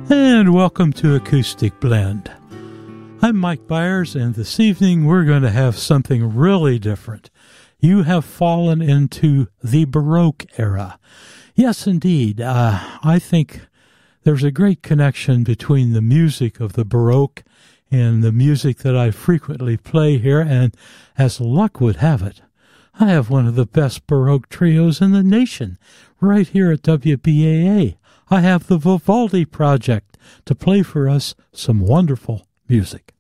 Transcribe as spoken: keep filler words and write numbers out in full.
And welcome to Acoustic Blend. I'm Mike Byers, and this evening we're going to have something really different. You have fallen into the Baroque era. Yes, indeed. Uh, I think there's a great connection between the music of the Baroque and the music that I frequently play here, and as luck would have it, I have one of the best Baroque trios in the nation right here at W B A A. I have the Vivaldi Project to play for us some wonderful music.